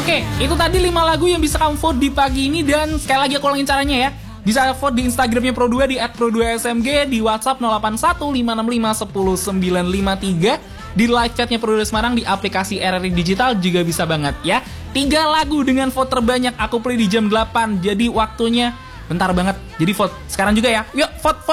Oke, itu tadi 5 lagu yang bisa kamu vote di pagi ini. Dan sekali lagi aku ulangin caranya ya. Bisa vote di Instagramnya Pro2 di @pro2smg, di WhatsApp 081565100953, di live chatnya Pro2 Semarang, di aplikasi RRI Digital juga bisa banget ya. 3 lagu dengan vote terbanyak aku play di jam 8. Jadi waktunya bentar banget. Jadi vote sekarang juga ya. Yuk vote.